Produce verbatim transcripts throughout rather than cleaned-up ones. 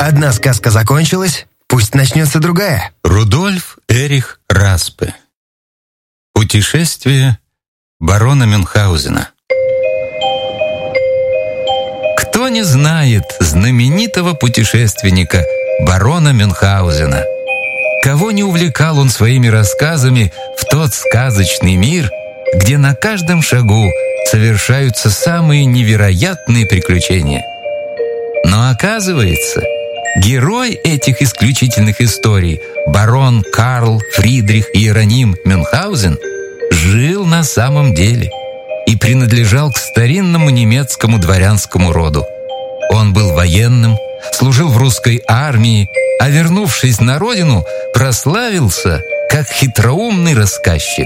Одна сказка закончилась, пусть начнется другая. Рудольф Эрих Распе. Путешествие барона Мюнхгаузена. Кто не знает знаменитого путешественника барона Мюнхгаузена? Кого не увлекал он своими рассказами в тот сказочный мир, где на каждом шагу совершаются самые невероятные приключения? Но оказывается, герой этих исключительных историй, барон Карл Фридрих Иероним Мюнхгаузен, жил на самом деле и принадлежал к старинному немецкому дворянскому роду. Он был военным, служил в русской армии, а вернувшись на родину, прославился как хитроумный рассказчик.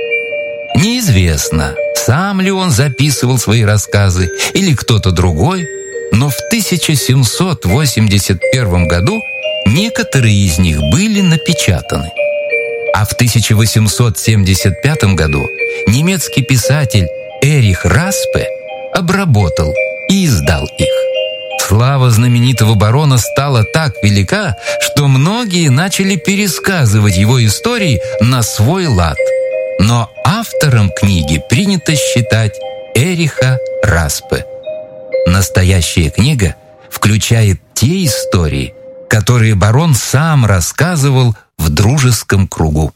Неизвестно, сам ли он записывал свои рассказы или кто-то другой, но в тысяча семьсот восемьдесят первом году некоторые из них были напечатаны. А в тысяча восемьсот семьдесят пятом году немецкий писатель Эрих Распе обработал и издал их. Слава знаменитого барона стала так велика, что многие начали пересказывать его истории на свой лад. Но автором книги принято считать Эриха Распе. Настоящая книга включает те истории, которые барон сам рассказывал в дружеском кругу.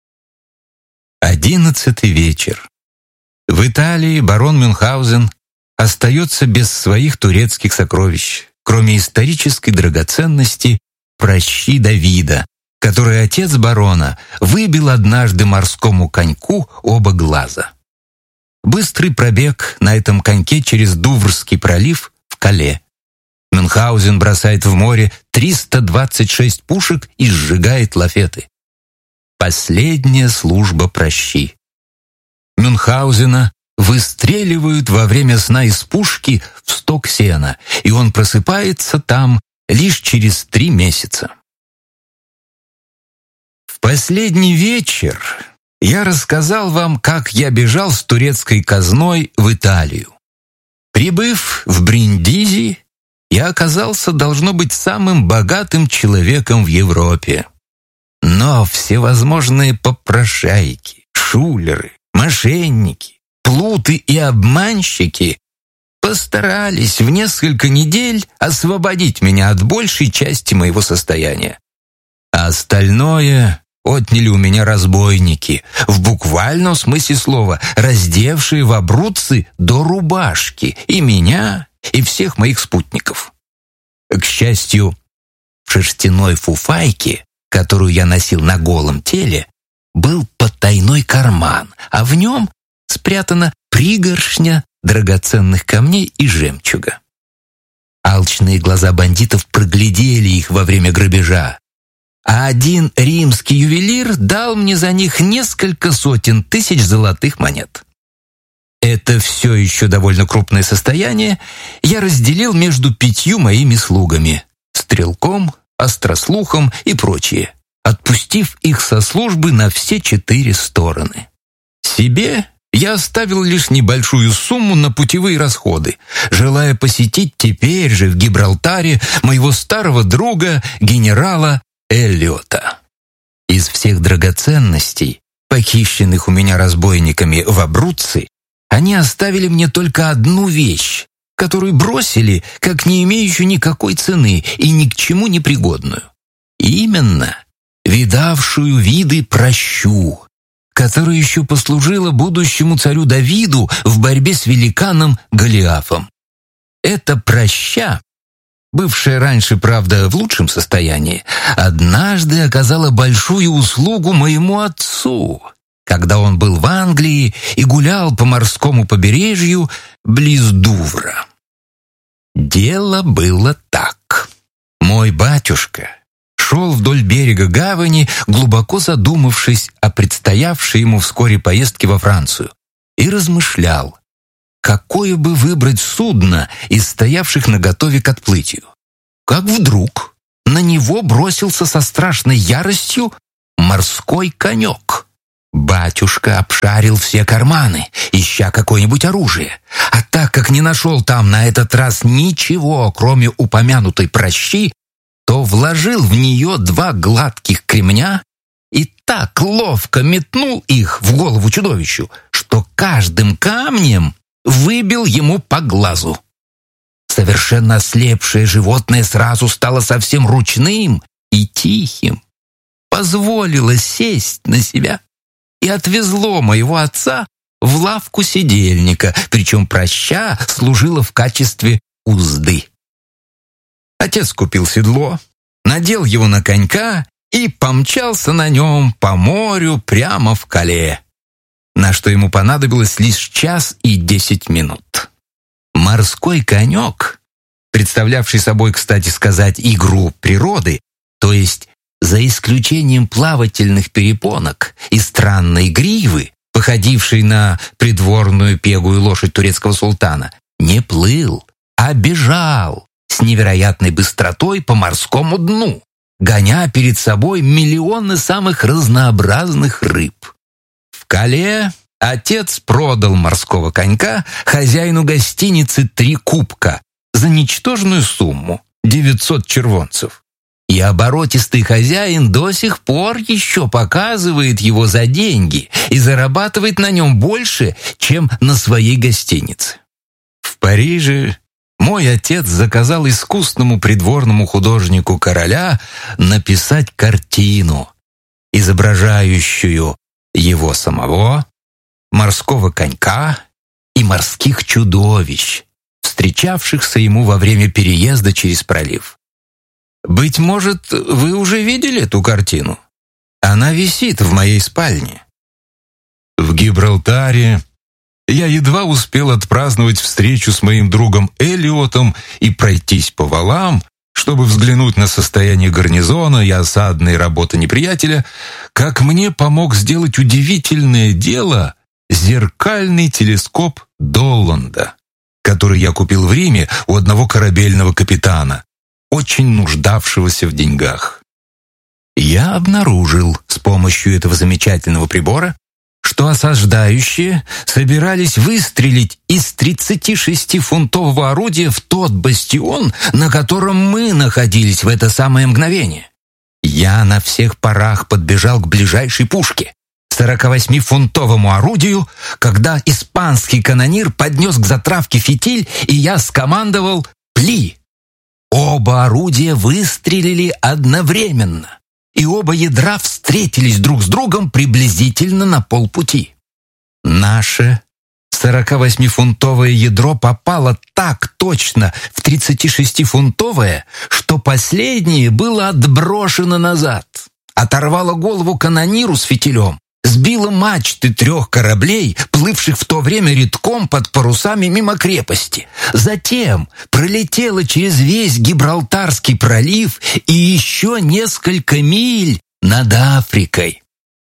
Одиннадцатый вечер. В Италии барон Мюнхгаузен остается без своих турецких сокровищ, кроме исторической драгоценности пращи Давида, который отец барона выбил однажды морскому коньку оба глаза. Быстрый пробег на этом коньке через Дуврский пролив в Кале. Мюнхгаузен бросает в море триста двадцать шесть пушек и сжигает лафеты. Последняя служба пращи. Мюнхгаузена выстреливают во время сна из пушки в сток сена, и он просыпается там лишь через три месяца. В последний вечер я рассказал вам, как я бежал с турецкой казной в Италию. Прибыв в Бриндизи, я оказался, должно быть, самым богатым человеком в Европе. Но всевозможные попрошайки, шулеры, мошенники, плуты и обманщики постарались в несколько недель освободить меня от большей части моего состояния. А остальное отняли у меня разбойники, в буквальном смысле слова, раздевшие в обрудцы до рубашки и меня, и всех моих спутников. К счастью, в шерстяной фуфайке, которую я носил на голом теле, был потайной карман, а в нем спрятана пригоршня драгоценных камней и жемчуга. Алчные глаза бандитов проглядели их во время грабежа, а один римский ювелир дал мне за них несколько сотен тысяч золотых монет. Это все еще довольно крупное состояние я разделил между пятью моими слугами — стрелком, острослухом и прочие, отпустив их со службы на все четыре стороны. Себе я оставил лишь небольшую сумму на путевые расходы, желая посетить теперь же в Гибралтаре моего старого друга генерала Эллиота. Из всех драгоценностей, похищенных у меня разбойниками в Абруцци, они оставили мне только одну вещь, которую бросили, как не имеющую никакой цены и ни к чему не пригодную. Именно видавшую виды пращу, которая еще послужила будущему царю Давиду в борьбе с великаном Голиафом. Эта праща, бывшая раньше, правда, в лучшем состоянии, однажды оказала большую услугу моему отцу, когда он был в Англии и гулял по морскому побережью близ Дувра. Дело было так. Мой батюшка шел вдоль берега гавани, глубоко задумавшись о предстоявшей ему вскоре поездке во Францию, и размышлял, какое бы выбрать судно из стоявших наготове к отплытию. Как вдруг на него бросился со страшной яростью морской конек. Батюшка обшарил все карманы, ища какое-нибудь оружие, а так как не нашел там на этот раз ничего, кроме упомянутой пращи, то вложил в нее два гладких кремня и так ловко метнул их в голову чудовищу, что каждым камнем выбил ему по глазу. Совершенно ослепшее животное сразу стало совсем ручным и тихим, позволило сесть на себя и отвезло моего отца в лавку седельника, причем праща служила в качестве узды. Отец купил седло, надел его на конька и помчался на нем по морю прямо в Кале, на что ему понадобилось лишь час и десять минут. Морской конек, представлявший собой, кстати сказать, игру природы, то есть за исключением плавательных перепонок и странной гривы, походившей на придворную пегую лошадь турецкого султана, не плыл, а бежал с невероятной быстротой по морскому дну, гоня перед собой миллионы самых разнообразных рыб. В Кале отец продал морского конька хозяину гостиницы «Три кубка» за ничтожную сумму — девятьсот червонцев. И оборотистый хозяин до сих пор еще показывает его за деньги и зарабатывает на нем больше, чем на своей гостинице. В Париже мой отец заказал искусному придворному художнику короля написать картину, изображающую его самого, морского конька и морских чудовищ, встречавшихся ему во время переезда через пролив. Быть может, вы уже видели эту картину? Она висит в моей спальне. В Гибралтаре я едва успел отпраздновать встречу с моим другом Эллиотом и пройтись по валам, чтобы взглянуть на состояние гарнизона и осадные работы неприятеля, как мне помог сделать удивительное дело зеркальный телескоп Долланда, который я купил в Риме у одного корабельного капитана, очень нуждавшегося в деньгах. Я обнаружил с помощью этого замечательного прибора, что осаждающие собирались выстрелить из тридцатишестифунтового орудия в тот бастион, на котором мы находились в это самое мгновение. Я на всех парах подбежал к ближайшей пушке, сорокавосьмифунтовому орудию, когда испанский канонир поднес к затравке фитиль, и я скомандовал «Пли!». Оба орудия выстрелили одновременно, и оба ядра встретились друг с другом приблизительно на полпути. Наше сорокавосьмифунтовое ядро попало так точно в тридцатишестифунтовое, что последнее было отброшено назад, оторвало голову канониру с фитилем, сбило мачты трех кораблей, плывших в то время редком под парусами мимо крепости. Затем пролетело через весь Гибралтарский пролив и еще несколько миль над Африкой.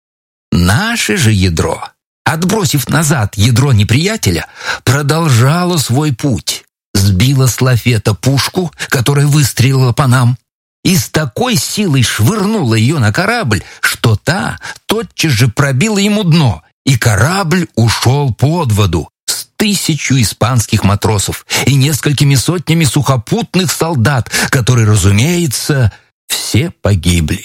Наше же ядро, отбросив назад ядро неприятеля, продолжало свой путь, сбило с лафета пушку, которая выстрелила по нам, и с такой силой швырнула ее на корабль, что та тотчас же пробила ему дно, и корабль ушел под воду с тысячу испанских матросов и несколькими сотнями сухопутных солдат, которые, разумеется, все погибли.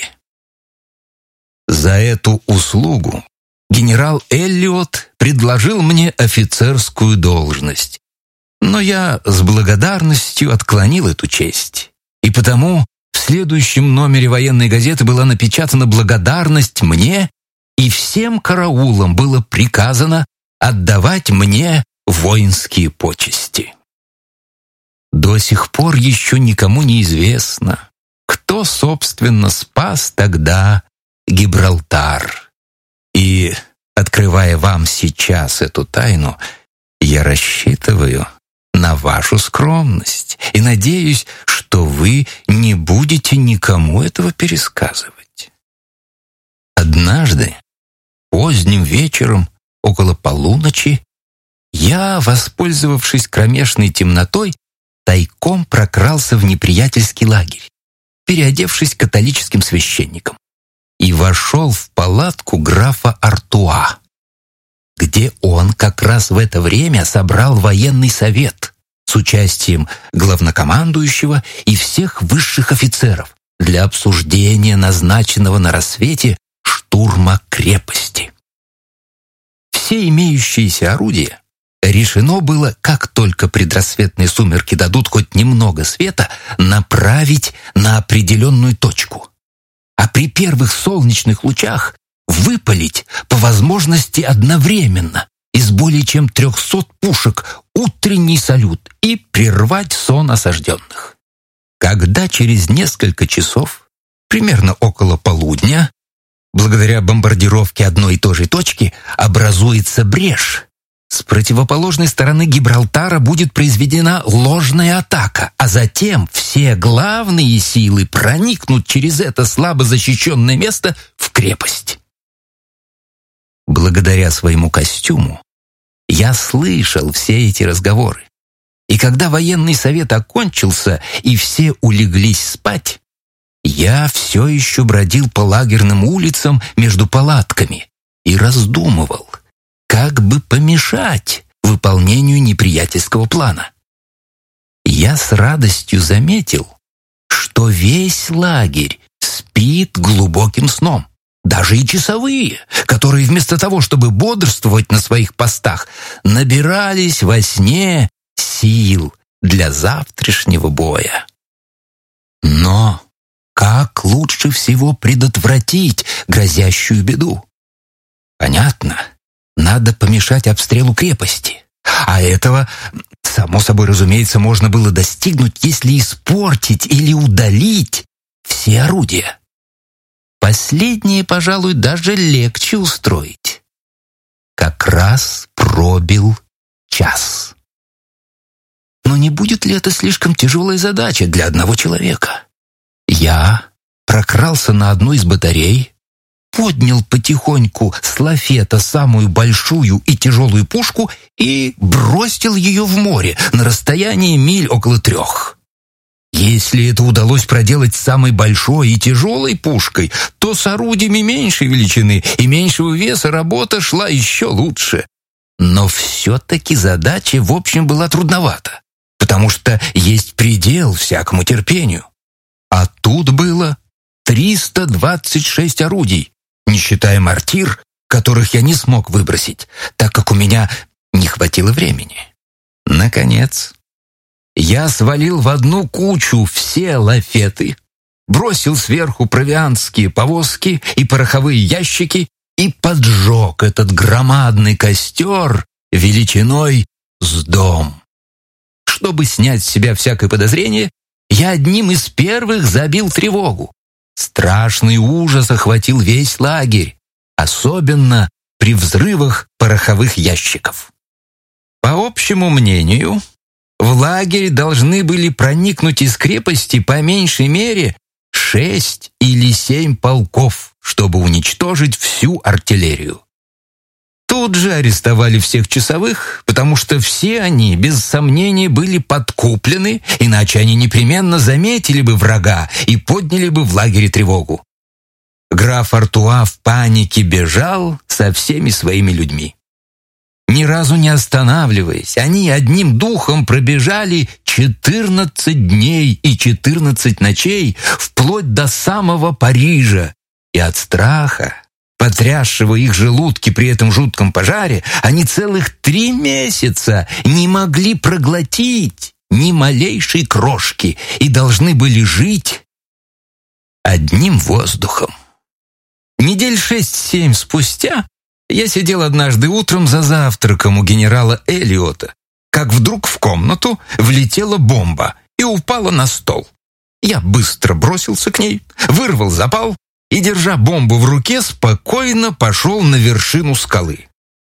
За эту услугу генерал Эллиот предложил мне офицерскую должность, но я с благодарностью отклонил эту честь, и потому в следующем номере военной газеты была напечатана благодарность мне, и всем караулам было приказано отдавать мне воинские почести. До сих пор еще никому не известно, кто, собственно, спас тогда Гибралтар. И, открывая вам сейчас эту тайну, я рассчитываю на вашу скромность и надеюсь, что вы не будете никому этого пересказывать. Однажды, поздним вечером, около полуночи, я, воспользовавшись кромешной темнотой, тайком прокрался в неприятельский лагерь, переодевшись католическим священником, и вошел в палатку графа Артуа, где он как раз в это время собрал военный совет с участием главнокомандующего и всех высших офицеров, для обсуждения назначенного на рассвете штурма крепости. Все имеющиеся орудия решено было, как только предрассветные сумерки дадут хоть немного света, направить на определенную точку, а при первых солнечных лучах выпалить по возможности одновременно из более чем трехсот пушек утренний салют и прервать сон осажденных. Когда через несколько часов, примерно около полудня, благодаря бомбардировке одной и той же точки, образуется брешь, с противоположной стороны Гибралтара будет произведена ложная атака, а затем все главные силы проникнут через это слабо защищенное место в крепость. Благодаря своему костюму я слышал все эти разговоры. И когда военный совет окончился и все улеглись спать, я все еще бродил по лагерным улицам между палатками и раздумывал, как бы помешать выполнению неприятельского плана. Я с радостью заметил, что весь лагерь спит глубоким сном. Даже и часовые, которые вместо того, чтобы бодрствовать на своих постах, набирались во сне сил для завтрашнего боя. Но как лучше всего предотвратить грозящую беду? Понятно, надо помешать обстрелу крепости. А этого, само собой разумеется, можно было достигнуть, если испортить или удалить все орудия. Последнее, пожалуй, даже легче устроить. Как раз пробил час. Но не будет ли это слишком тяжелая задача для одного человека? Я прокрался на одну из батарей, поднял потихоньку с лафета самую большую и тяжелую пушку и бросил ее в море на расстоянии миль около трех. Если это удалось проделать с самой большой и тяжелой пушкой, то с орудиями меньшей величины и меньшего веса работа шла еще лучше. Но все-таки задача в общем была трудновата, потому что есть предел всякому терпению. А тут было триста двадцать шесть орудий, не считая мортир, которых я не смог выбросить, так как у меня не хватило времени. Наконец, я свалил в одну кучу все лафеты, бросил сверху провиантские повозки и пороховые ящики и поджег этот громадный костер величиной с дом. Чтобы снять с себя всякое подозрение, я одним из первых забил тревогу. Страшный ужас охватил весь лагерь, особенно при взрывах пороховых ящиков. По общему мнению, в лагерь должны были проникнуть из крепости по меньшей мере шесть или семь полков, чтобы уничтожить всю артиллерию. Тут же арестовали всех часовых, потому что все они, без сомнения, были подкуплены, иначе они непременно заметили бы врага и подняли бы в лагере тревогу. Граф Артуа в панике бежал со всеми своими людьми. Ни разу не останавливаясь, они одним духом пробежали четырнадцать дней и четырнадцать ночей вплоть до самого Парижа, и от страха, потрясшего их желудки при этом жутком пожаре, они целых три месяца не могли проглотить ни малейшей крошки и должны были жить одним воздухом. Недель шесть-семь спустя я сидел однажды утром за завтраком у генерала Эллиота, как вдруг в комнату влетела бомба и упала на стол. Я быстро бросился к ней, вырвал запал и, держа бомбу в руке, спокойно пошел на вершину скалы.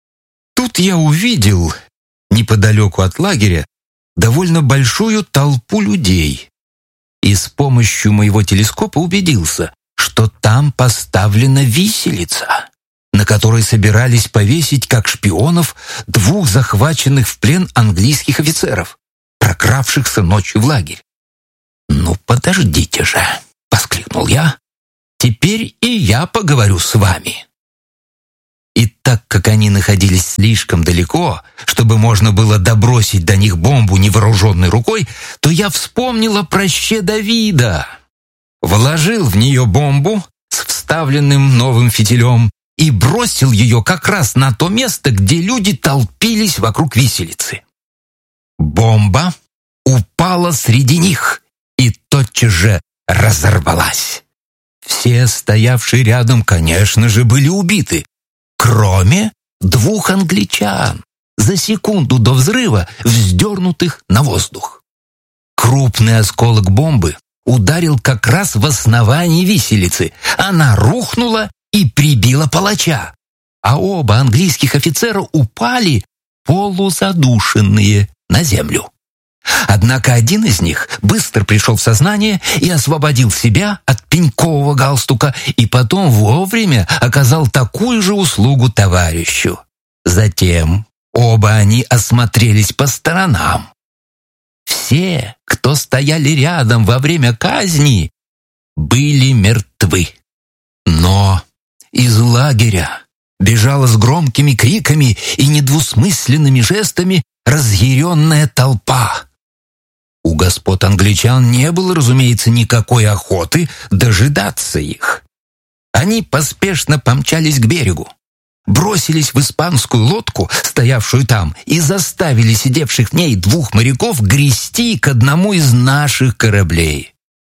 Тут я увидел, неподалеку от лагеря, довольно большую толпу людей и с помощью моего телескопа убедился, что там поставлена виселица, на которой собирались повесить как шпионов двух захваченных в плен английских офицеров, прокравшихся ночью в лагерь. «Ну, подождите же!» — воскликнул я. «Теперь и я поговорю с вами». И так как они находились слишком далеко, чтобы можно было добросить до них бомбу невооруженной рукой, то я вспомнил о проще Давида. вложил в нее бомбу с вставленным новым фитилем и бросил ее как раз на то место, где люди толпились вокруг виселицы. Бомба упала среди них и тотчас же разорвалась. Все стоявшие рядом, конечно же, были убиты, кроме двух англичан, за секунду до взрыва вздернутых на воздух. Крупный осколок бомбы ударил как раз в основании виселицы. Она рухнула и прибила палача, а оба английских офицера упали полузадушенные на землю. Однако один из них быстро пришел в сознание и освободил себя от пенькового галстука и потом вовремя оказал такую же услугу товарищу. Затем оба они осмотрелись по сторонам. Все, кто стояли рядом во время казни, были мертвы. Но из лагеря бежала с громкими криками и недвусмысленными жестами разъяренная толпа. У господ англичан не было, разумеется, никакой охоты дожидаться их. Они поспешно помчались к берегу, бросились в испанскую лодку, стоявшую там, и заставили сидевших в ней двух моряков грести к одному из наших кораблей.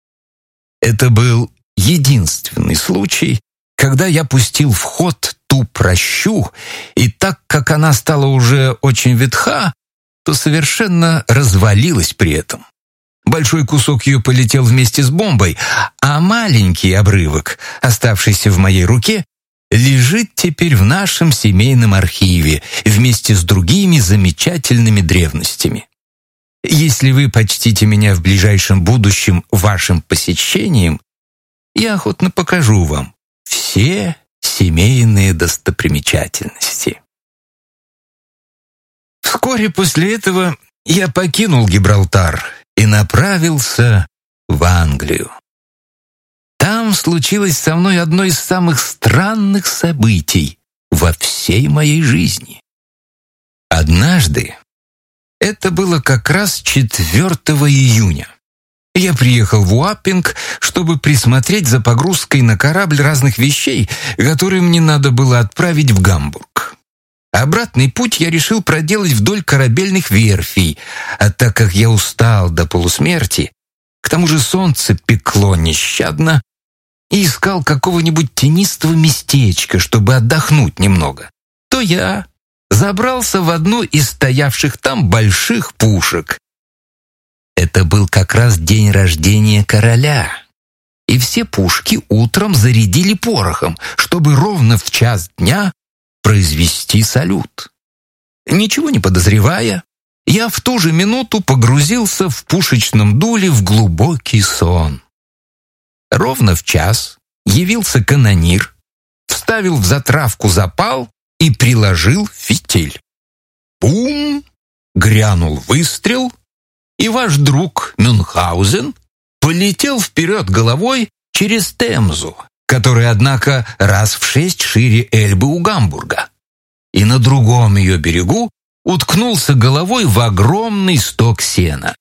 Это был единственный случай, когда я пустил в ход ту пращу, и так как она стала уже очень ветха, то совершенно развалилась при этом. Большой кусок ее полетел вместе с бомбой, а маленький обрывок, оставшийся в моей руке, лежит теперь в нашем семейном архиве вместе с другими замечательными древностями. Если вы почтите меня в ближайшем будущем вашим посещением, я охотно покажу вам все семейные достопримечательности. Вскоре после этого я покинул Гибралтар и направился в Англию. Там случилось со мной одно из самых странных событий во всей моей жизни. Однажды, это было как раз четвёртого июня, я приехал в Уаппинг, чтобы присмотреть за погрузкой на корабль разных вещей, которые мне надо было отправить в Гамбург. Обратный путь я решил проделать вдоль корабельных верфей, а так как я устал до полусмерти, к тому же солнце пекло нещадно, и искал какого-нибудь тенистого местечка, чтобы отдохнуть немного, то я забрался в одну из стоявших там больших пушек. Это был как раз день рождения короля, и все пушки утром зарядили порохом, чтобы ровно в час дня произвести салют. Ничего не подозревая, я в ту же минуту погрузился в пушечном дуле в глубокий сон. Ровно в час явился канонир, вставил в затравку запал и приложил фитиль. Бум! Грянул выстрел, и ваш друг Мюнхгаузен полетел вперед головой через Темзу, которая, однако, раз в шесть шире Эльбы у Гамбурга, и на другом ее берегу уткнулся головой в огромный сток сена.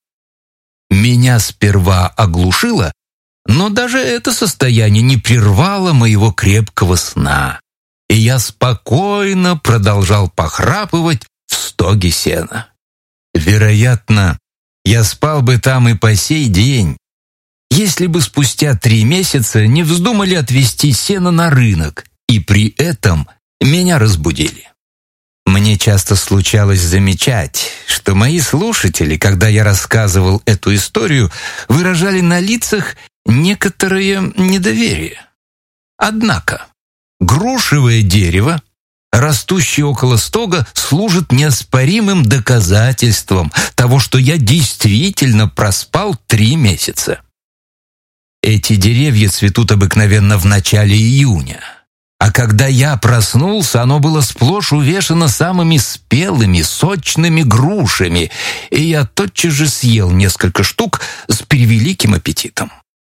Меня сперва оглушило, но даже это состояние не прервало моего крепкого сна, и я спокойно продолжал похрапывать в стоге сена. Вероятно, я спал бы там и по сей день, если бы спустя три месяца не вздумали отвезти сено на рынок, и при этом меня разбудили. Мне часто случалось замечать, что мои слушатели, когда я рассказывал эту историю, выражали на лицах некоторое недоверие. Однако грушевое дерево, растущее около стога, служит неоспоримым доказательством того, что я действительно проспал три месяца. Эти деревья цветут обыкновенно в начале июня, а когда я проснулся, оно было сплошь увешано самыми спелыми, сочными грушами, и я тотчас же съел несколько штук с превеликим аппетитом.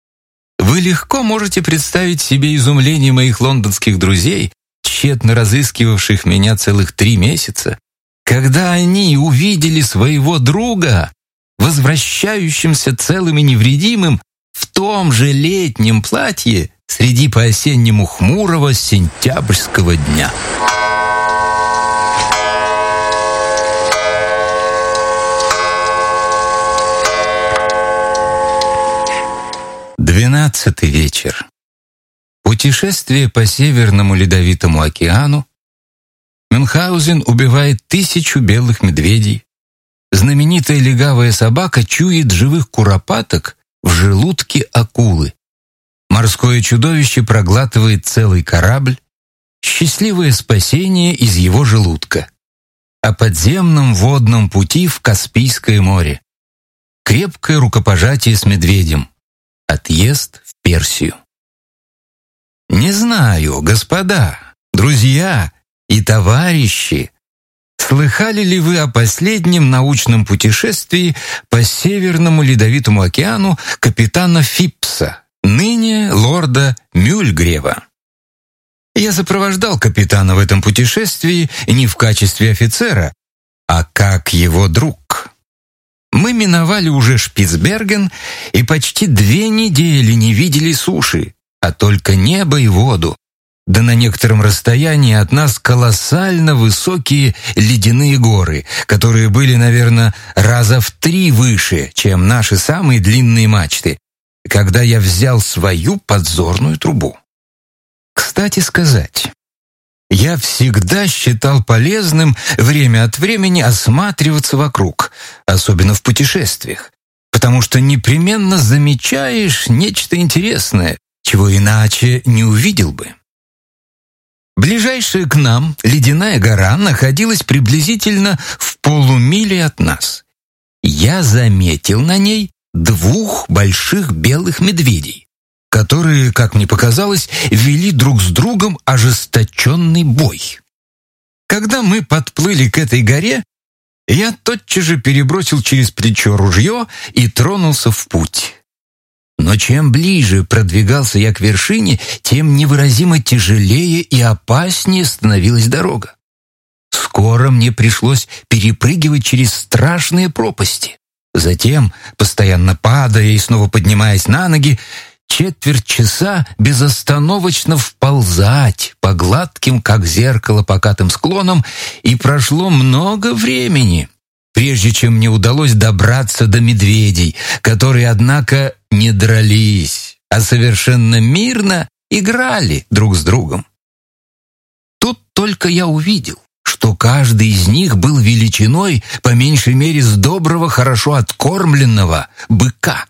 Вы легко можете представить себе изумление моих лондонских друзей, тщетно разыскивавших меня целых три месяца, когда они увидели своего друга, возвращающимся целым и невредимым, в том же летнем платье среди по-осеннему хмурого сентябрьского дня. Двенадцатый вечер. Путешествие по Северному Ледовитому океану. Мюнхгаузен убивает тысячу белых медведей. Знаменитая легавая собака чует живых куропаток в желудке акулы. Морское чудовище проглатывает целый корабль. Счастливое спасение из его желудка. О подземном водном пути в Каспийское море. Крепкое рукопожатие с медведем. Отъезд в Персию. Не знаю, господа, друзья и товарищи, слыхали ли вы о последнем научном путешествии по Северному Ледовитому океану капитана Фипса, ныне лорда Мюльгрева? Я сопровождал капитана в этом путешествии не в качестве офицера, а как его друг. Мы миновали уже Шпицберген и почти две недели не видели суши, а только небо и воду. Да на некотором расстоянии от нас колоссально высокие ледяные горы, которые были, наверное, раза в три выше, чем наши самые длинные мачты, когда я взял свою подзорную трубу. Кстати сказать, я всегда считал полезным время от времени осматриваться вокруг, особенно в путешествиях, потому что непременно замечаешь нечто интересное, чего иначе не увидел бы. Ближайшая к нам ледяная гора находилась приблизительно в полумиле от нас. Я заметил на ней двух больших белых медведей, которые, как мне показалось, вели друг с другом ожесточенный бой. Когда мы подплыли к этой горе, я тотчас же перебросил через плечо ружье и тронулся в путь. Но чем ближе продвигался я к вершине, тем невыразимо тяжелее и опаснее становилась дорога. Скоро мне пришлось перепрыгивать через страшные пропасти. Затем, постоянно падая и снова поднимаясь на ноги, четверть часа безостановочно вползать по гладким, как зеркало, покатым склонам, и прошло много времени, прежде чем мне удалось добраться до медведей, которые, однако, не дрались, а совершенно мирно играли друг с другом. Тут только я увидел, что каждый из них был величиной, по меньшей мере, с доброго, хорошо откормленного быка.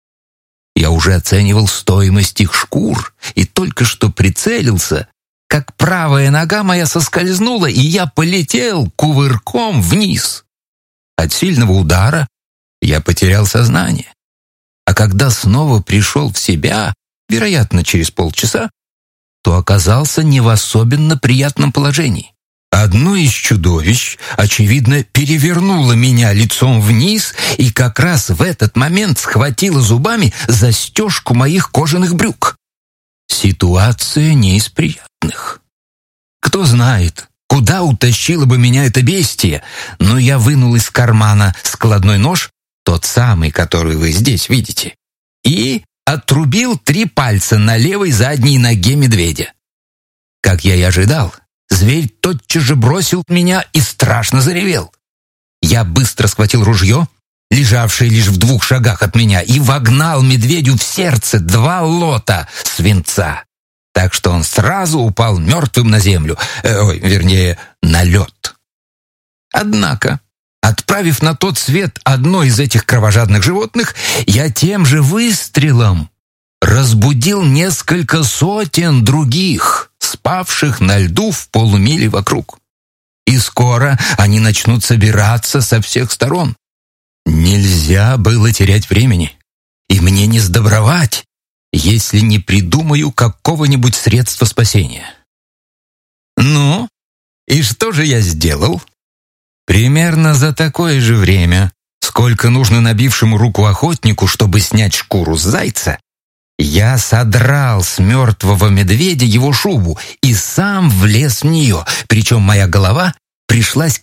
Я уже оценивал стоимость их шкур и только что прицелился, как правая нога моя соскользнула, и я полетел кувырком вниз. От сильного удара я потерял сознание. А когда снова пришел в себя, вероятно, через полчаса, то оказался не в особенно приятном положении. Одно из чудовищ, очевидно, перевернуло меня лицом вниз и как раз в этот момент схватило зубами застежку моих кожаных брюк. Ситуация не из приятных. Кто знает, куда утащило бы меня это бестие, но я вынул из кармана складной нож, тот самый, который вы здесь видите, и отрубил три пальца на левой задней ноге медведя. Как я и ожидал, зверь тотчас же бросил меня и страшно заревел. Я быстро схватил ружье, лежавшее лишь в двух шагах от меня, и вогнал медведю в сердце два лота свинца, так что он сразу упал мертвым на землю, э, ой, вернее, на лед. Однако, отправив на тот свет одно из этих кровожадных животных, я тем же выстрелом разбудил несколько сотен других, спавших на льду в полумиле вокруг. И скоро они начнут собираться со всех сторон. Нельзя было терять времени, и мне не сдобровать, если не придумаю какого-нибудь средства спасения. Ну, и что же я сделал? Примерно за такое же время, сколько нужно набившему руку охотнику, чтобы снять шкуру с зайца, я содрал с мертвого медведя его шубу и сам влез в нее, причем моя голова пришлась